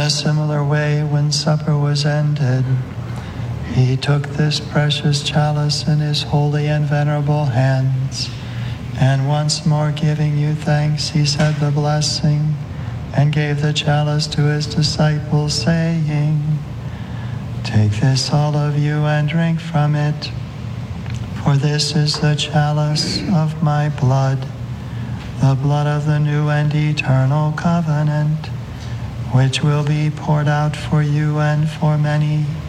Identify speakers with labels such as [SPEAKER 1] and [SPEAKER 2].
[SPEAKER 1] a similar way, when supper was ended, he took this precious chalice in his holy and venerable hands, and once more giving you thanks, he said the blessing, and gave the chalice to his disciples, saying, "Take this, all of you, and drink from it, for this is the chalice of my blood, the blood of the new and eternal covenant, which will be poured out for you and for many